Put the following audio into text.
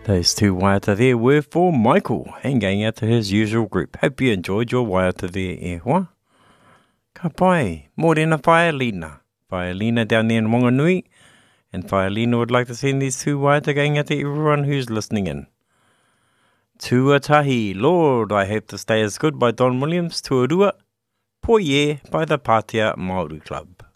Those two waiata there were for Michael, and going out to his usual group. Hope you enjoyed your waiata there, e hoa. Ka pai, morena Whaelina. Whaelina down there in Wanganui. And Whaelina would like to send these two waiata going out to everyone who's listening in. Tuatahi, Lord, I Hope to Stay As Good by Don Williams. Tuarua, Poye by the Pātea Māori Club.